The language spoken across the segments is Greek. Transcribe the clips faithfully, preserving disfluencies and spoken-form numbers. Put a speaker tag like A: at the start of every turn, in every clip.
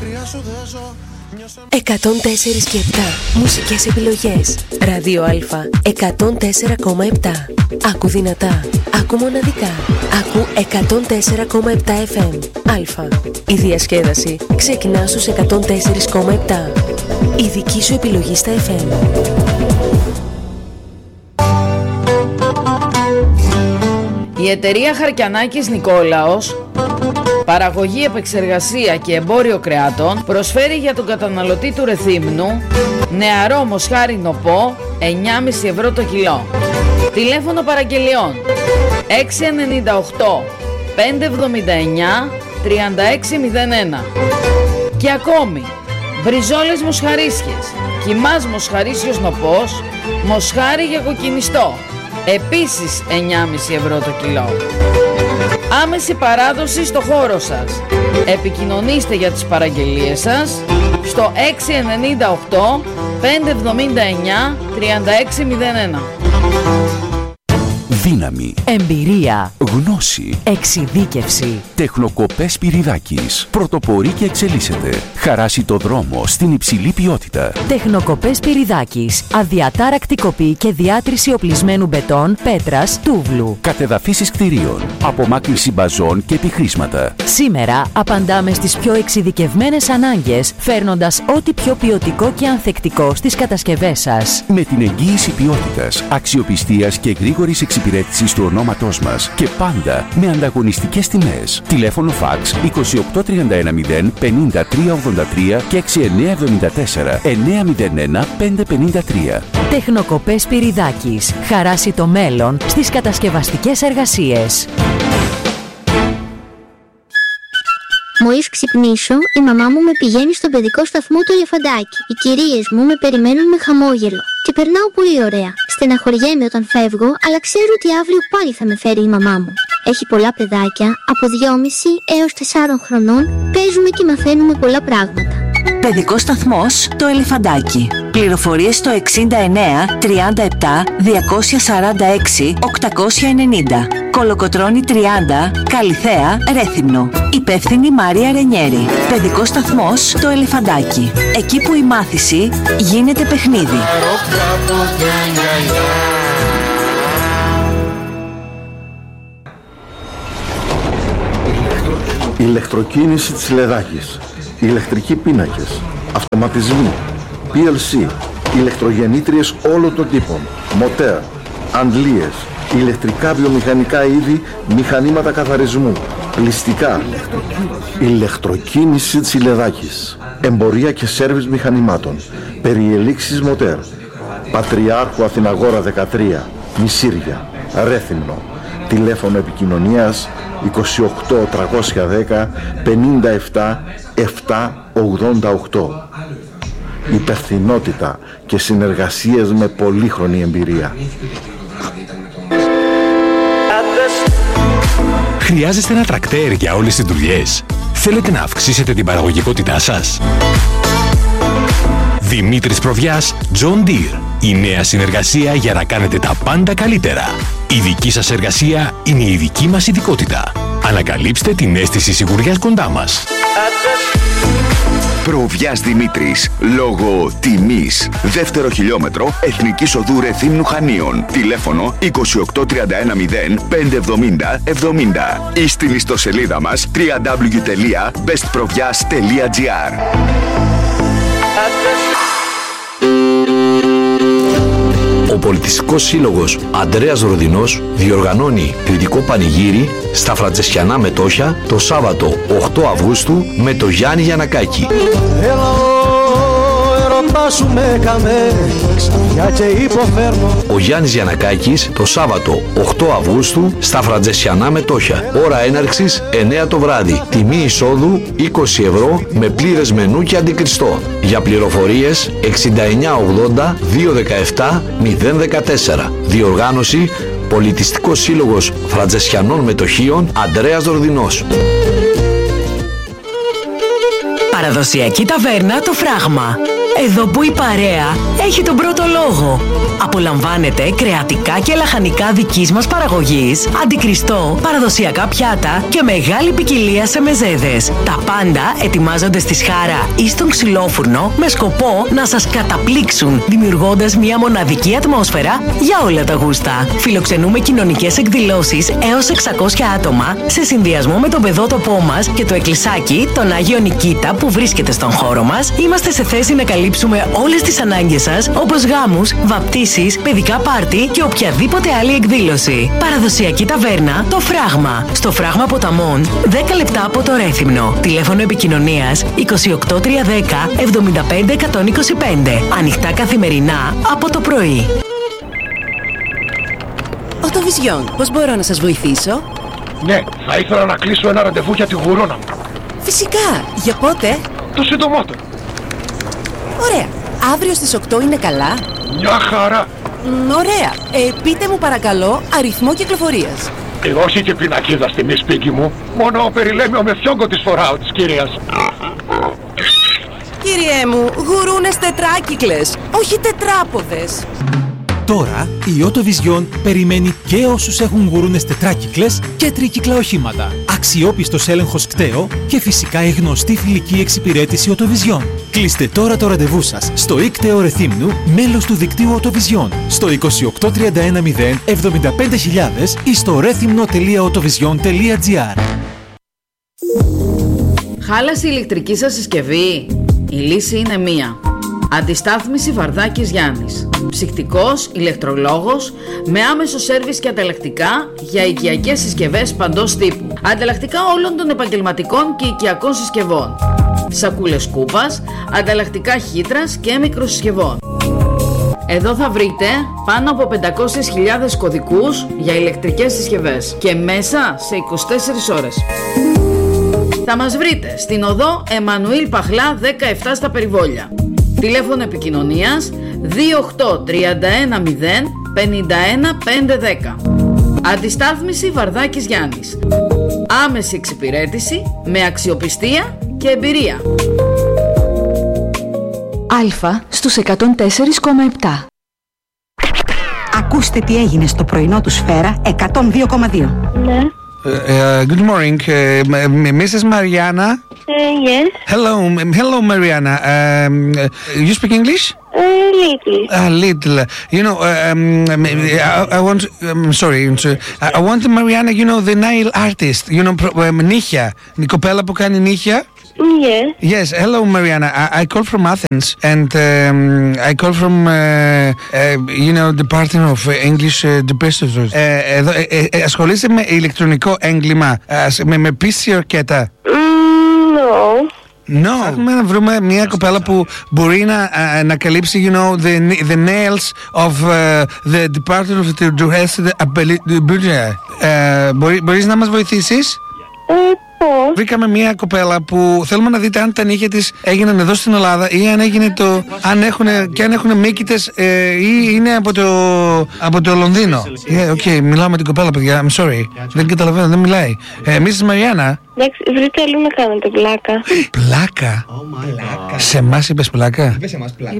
A: εκατόν τέσσερα και επτά μουσικές επιλογές. Ράδιο Α εκατόν τέσσερα κόμμα επτά. Άκου δυνατά, άκου μοναδικά. Άκου εκατόν τέσσερα κόμμα επτά εφ εμ. Α. Η διασκέδαση ξεκινά στους εκατόν τέσσερα κόμμα επτά. Η δική σου επιλογή στα εφ εμ.
B: Η εταιρεία Χαρκιανάκης Νικόλαος, παραγωγή, επεξεργασία και εμπόριο κρεάτων, προσφέρει για τον καταναλωτή του Ρεθύμνου νεαρό μοσχάρι νοπό εννιά κόμμα πέντε ευρώ το κιλό. Τηλέφωνο παραγγελιών έξι εννιά οκτώ πέντε εβδομήντα εννιά τριάντα έξι μηδέν ένα. Και ακόμη μπριζόλες μοσχαρίσιες, κιμάς μοσχαρίσιος νοπός, μοσχάρι για κοκκινιστό, επίσης εννιά κόμμα πέντε ευρώ το κιλό. Άμεση παράδοση στο χώρο σας. Επικοινωνήστε για τις παραγγελίες σας στο έξι εννιά οκτώ πέντε εβδομήντα εννιά τριάντα έξι μηδέν ένα.
C: Δύναμη,
D: εμπειρία,
C: γνώση,
D: εξειδίκευση.
C: Τεχνοκοπές Σπυριδάκης. Πρωτοπορεί και εξελίσσεται. Χαράσει το δρόμο στην υψηλή ποιότητα.
D: Τεχνοκοπές Σπυριδάκης. Αδιατάρακτη κοπή και διάτρηση οπλισμένου μπετόν, πέτρας, τούβλου.
C: Κατεδαφίσεις κτηρίων. Απομάκρυνση μπαζών και επιχρήσματα.
D: Σήμερα απαντάμε στις πιο εξειδικευμένες ανάγκες, φέρνοντας ό,τι πιο ποιοτικό και ανθεκτικό στις κατασκευές σας.
C: Με την εγγύηση ποιότητας, αξιοπιστίας και γρήγορης εξυπηρέτησης του ονόματός μας και πάντα με ανταγωνιστικές τιμές. Τηλέφωνο φαξ είκοσι οκτώ τριάντα ένα μηδέν πενήντα τρία ογδόντα τρία και έξι εννιά εβδομήντα τέσσερα εννιά μηδέν ένα πέντε πενήντα τρία.
D: Τεχνοκοπές Σπυριδάκης. Χαράσει το μέλλον στις κατασκευαστικές εργασίες.
E: Μόλις ξυπνήσω, η μαμά μου με πηγαίνει στον παιδικό σταθμό του Ελεφαντάκι. Οι κυρίες μου με περιμένουν με χαμόγελο. Και περνάω πολύ ωραία. Στεναχωριέμαι όταν φεύγω, αλλά ξέρω ότι αύριο πάλι θα με φέρει η μαμά μου. Έχει πολλά παιδάκια, από δυόμισι έως τεσσάρων χρονών, παίζουμε και μαθαίνουμε πολλά πράγματα.
F: Παιδικός σταθμός το Ελεφαντάκι. Πληροφορίες στο εξήντα εννέα τριάντα επτά διακόσια σαράντα έξι οκτακόσια ενενήντα. Κολοκοτρώνη τριάντα, Καλιθέα, Ρέθυμνο. Υπεύθυνη Μάρια Ρενιέρη. Παιδικός σταθμός το Ελεφαντάκι. Εκεί που η μάθηση γίνεται παιχνίδι.
G: Ηλεκτροκίνηση της Λεδάκης. Ηλεκτρικοί πίνακες, αυτοματισμοί, πι ελ σι, ηλεκτρογεννήτριες όλων των τύπων, μοτέρ, αντλίες, ηλεκτρικά βιομηχανικά είδη, μηχανήματα καθαρισμού, πλυστικά. Ηλεκτροκίνηση της Λεδάκης. Εμπορία και σέρβις μηχανημάτων, περιελήξεις μοτέρ. Πατριάρχου Αθηναγόρα δεκατρία, Μισήρια, Ρέθυμνο. Τηλέφωνο επικοινωνίας είκοσι οκτώ τριακόσια δέκα πενήντα επτά επτακόσια ογδόντα οκτώ. Υπευθυνότητα και συνεργασίες με πολύχρονη εμπειρία.
H: Χρειάζεστε ένα τρακτέρ για όλες τις δουλειές? Θέλετε να αυξήσετε την παραγωγικότητά σας? Δημήτρης Προβιάς, John Deere. Η νέα συνεργασία για να κάνετε τα πάντα καλύτερα. Η δική σας εργασία είναι η δική μας ειδικότητα. Ανακαλύψτε την αίσθηση σιγουριάς κοντά μας.
I: Προβιάς Δημήτρης. Λόγω τιμής. Δεύτερο χιλιόμετρο Εθνικής Οδού Ρεθύμνου Χανίων. Τηλέφωνο είκοσι οκτώ τριάντα ένα μηδέν πέντε εβδομήντα εβδομήντα. Ή στην ιστοσελίδα μας double-u double-u double-u τελεία best provias τελεία gr.
J: Ο Πολιτιστικός Σύλλογος Ανδρέας Ροδινός διοργανώνει ποιητικό πανηγύρι στα Φραντζεσιανά Μετόχια το Σάββατο οκτώ Αυγούστου με το Γιάννη Γιαννακάκη. Ο Γιάννης Γιαννακάκης το Σάββατο οκτώ Αυγούστου στα Φραντζεσιανά Μετόχια. Ώρα έναρξης εννιά το βράδυ. Τιμή εισόδου είκοσι ευρώ με πλήρες μενού και αντικριστό. Για πληροφορίες εξήντα εννιά ογδόντα διακόσια δεκαεπτά μηδέν δεκατέσσερα. Διοργάνωση Πολιτιστικός Σύλλογος Φραντζεσιανών Μετοχίων Ανδρέας Ροδινός.
D: Παραδοσιακή ταβέρνα Το Φράγμα. Εδώ που η παρέα έχει τον πρώτο λόγο. Απολαμβάνετε κρεατικά και λαχανικά δικής μας παραγωγής, αντικριστό, παραδοσιακά πιάτα και μεγάλη ποικιλία σε μεζέδες. Τα πάντα ετοιμάζονται στη σχάρα ή στον ξυλόφουρνο με σκοπό να σας καταπλήξουν, δημιουργώντας μια μοναδική ατμόσφαιρα για όλα τα γούστα. Φιλοξενούμε κοινωνικές εκδηλώσεις έως εξακόσια άτομα σε συνδυασμό με τον παιδότοπό μας και το εκκλησάκι, τον Άγιο Νικήτα που βρίσκεται στον χώρο μας. Είμαστε σε θέση να καλύψουμε όλες τις ανάγκες σας, όπως γάμους, βαπτίσεις, παιδικά πάρτι και οποιαδήποτε άλλη εκδήλωση. Παραδοσιακή ταβέρνα, το Φράγμα. Στο Φράγμα Ποταμών, δέκα λεπτά από το Ρέθυμνο. Τηλέφωνο επικοινωνίας είκοσι οκτώ τριακόσια δέκα εβδομήντα πέντε εκατόν είκοσι πέντε. Ανοιχτά καθημερινά από το πρωί.
K: Οτοβιζιόν, πώς μπορώ να σας βοηθήσω?
L: Ναι, θα ήθελα να κλείσω ένα ραντεβού για τη γουρόνα μου.
K: Φυσικά, για πότε?
L: Το συντομότερο.
K: Ωραία, αύριο στις οκτώ είναι καλά?
L: Μια χαρά.
K: Μ, ωραία, ε, πείτε μου παρακαλώ αριθμό κυκλοφορίας.
L: Ε, όχι και πινακίδα στη μη σπίτι μου, μόνο περιλέμιο με φιόγκο της φοράω της κυρίας.
K: Κύριέ μου, γουρούνες τετράκυκλες, όχι τετράποδες.
M: Τώρα η Οτοβιζιόν περιμένει και όσους έχουν γουρούνες τετράκυκλες και τρίκυκλα οχήματα. Αξιόπιστος έλεγχος κταίο και φυσικά η γνωστή φιλική εξυπηρέτηση Οτοβιζιόν. Κλείστε τώρα το ραντεβού σας στο ΙΚΤΕΟ Ρεθύμνου, μέλος του δικτύου Οτοβιζιόν, στο είκοσι οκτώ τριάντα ένα μηδέν εβδομήντα πέντε χιλιάδες ή στο ρέθυμνο τελεία οτοβιζιόν τελεία τζι άρ.
B: Χάλασε η ηλεκτρική σας συσκευή? Η λύση είναι μία. Αντιστάθμιση Βαρδάκης Γιάννης. Ψυκτικός, ηλεκτρολόγος, με άμεσο σέρβις και ανταλλακτικά για οικιακές συσκευές παντός τύπου. Ανταλλακτικά όλων των επαγγελματικών και οικιακών συσκευών. Σακούλες κούπας, ανταλλακτικά χύτρας και μικροσυσκευών. Εδώ θα βρείτε πάνω από πεντακόσιες χιλιάδες κωδικούς για ηλεκτρικές συσκευές και μέσα σε είκοσι τέσσερις ώρες. Θα μας βρείτε στην οδό Εμμανουήλ Παχλά δεκαεπτά στα Περιβόλια. Τηλέφωνο επικοινωνίας δύο οκτώ τριάντα ένα μηδέν πενήντα ένα πεντακόσια δέκα. Αντιστάθμιση Βαρδάκης Γιάννης. Άμεση εξυπηρέτηση με αξιοπιστία και εμπειρία.
D: Αλφα στους εκατόν τέσσερα κόμμα επτά.
N: Ακούστε τι έγινε στο πρωινό του Σφαίρα εκατόν δύο κόμμα δύο.
O: Ναι.
P: Uh, uh, good morning, uh, Missus Mariana.
O: Uh, yes.
P: Hello, m- hello, Mariana. Um, uh, you speak English?
O: Uh, little.
P: A little. You know, uh, um, I, I want. I'm sorry. I, I want Mariana. You know, the nail artist. You know, um, νύχια. Η κοπέλα που κάνει νύχια.
O: Yes.
P: Yes. Hello, Mariana. I, I call from Athens, and um, I call from, uh, uh, you know, Department of English uh, Depressors. Ε, εδώ, ε, ε, ασχολείσαι με ηλεκτρονικό έγκλημα, με, με πίστη ορκέτα.
O: Mm, no.
P: No. Θέλουμε να βρούμε μια κοπέλα που μπορεί να, uh, να καλύψει, you know, the, the nails of uh, the Department of the Dress Budget. Uh, μπορείς να μας βοηθήσεις?
O: Uh,
P: Βρήκαμε μια κοπέλα που θέλουμε να δείτε αν τα νύχια της έγιναν εδώ στην Ελλάδα ή αν έγινε το. Αν έχουν, και αν έχουν μύκητες ε, ή είναι από το, από το Λονδίνο. Yeah, okay, μιλάω με την κοπέλα, παιδιά. I'm sorry. Δεν καταλαβαίνω, δεν μιλάει. Ε, Missus Mariana.
O: Εντάξει, βρείτε αλλού να κάνετε πλάκα.
P: Πλάκα. Oh σε εμάς είπες πλάκα?
Q: Είπες εμάς πλάκα.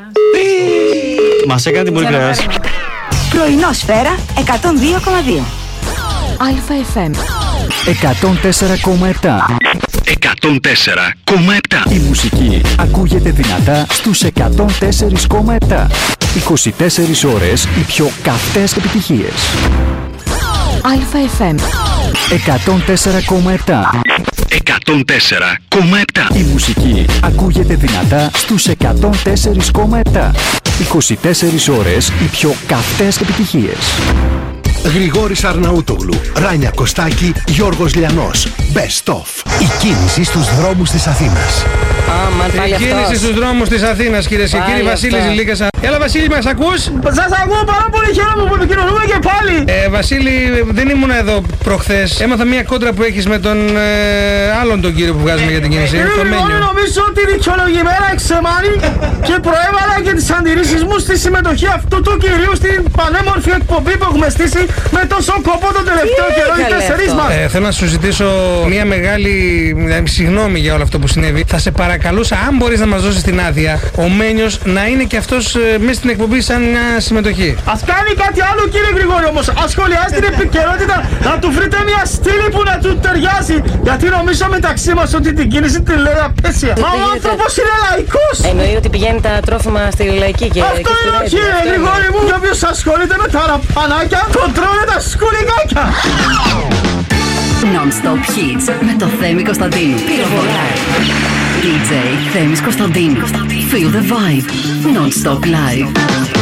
Q: Μας έκανε την πολύ πλάκα.
N: Πρωινό Σφαίρα εκατόν δύο κόμμα δύο.
D: Αλφα εφ εμ
C: εκατόν τέσσερα κόμμα επτά.
I: εκατόν τέσσερα κόμμα επτά.
C: Η μουσική ακούγεται δυνατά στους εκατόν τέσσερα κόμμα επτά. είκοσι τέσσερις ώρες οι πιο καυτές επιτυχίες.
D: Αλφα εφ εμ
C: εκατόν τέσσερα κόμμα επτά.
I: εκατόν τέσσερα κόμμα επτά.
C: Η μουσική ακούγεται δυνατά στους εκατόν τέσσερα κόμμα επτά. είκοσι τέσσερις ώρες οι πιο καυτές επιτυχίες.
R: Γρηγόρης Αρναούτογλου, Ράνια Κωστάκη, Γιώργος Λιανός. Best of. Η κίνηση στους δρόμους της Αθήνας.
S: Η κίνηση στους δρόμους της Αθήνας, κυρίες και κύριοι. Βασίλης Ζηλίκας. Έλα, Βασίλη, μας ακούς?
T: Σας ακούω πάρα πολύ, χαίρομαι που επικοινωνούμε και πάλι.
S: Ε, Βασίλη, δεν ήμουν εδώ προχθές. Έμαθα μια κόντρα που έχεις με τον ε, άλλον τον κύριο που βγάζουμε για την κίνηση.
T: Ε,
S: το
T: Μένιο. Νομίζω ότι δικαιολογημένα εξεμάνει και προέβαλα και τις αντιρρήσεις μου στη συμμετοχή αυτού του κυρίου στην πανέμορφη εκπομπή που έχουμε στήσει με τόσο κόπο τον τελευταίο καιρό, οι τέσσερις μας.
S: Ε, θέλω να σου ζητήσω μια μεγάλη συγγνώμη για όλο αυτό που συνέβη. Θα σε παρακαλούσα, αν μπορείς να μας δώσεις την άδεια, ο Μένιος να είναι και αυτός ε, μέσα στην εκπομπή σαν μια συμμετοχή.
T: Ας κάνει κάτι άλλο, κύριε Γρηγόρη, όμως. Ας σχολιάσει την επικαιρότητα, να του βρείτε μια στήλη που να του ταιριάζει. Γιατί νομίζω μεταξύ μας ότι την κίνηση την λέει απέσια. Μα ο άνθρωπος είναι λαϊκός.
Q: Εννοεί ότι πηγαίνει τα τρόφιμα στη λαϊκή και.
T: Αυτό είναι ο κύριε Γρηγόρη μου. Και όποιος ασχολείται με τα ραπανάκια, τον τρώνε τα σκουλικάκια.
U: Non-stop hits με το Θέμη Κωνσταντίνου. Πυροβολά. ντι τζέι Θέμης Κωνσταντίνου. Feel the vibe. Non-stop live.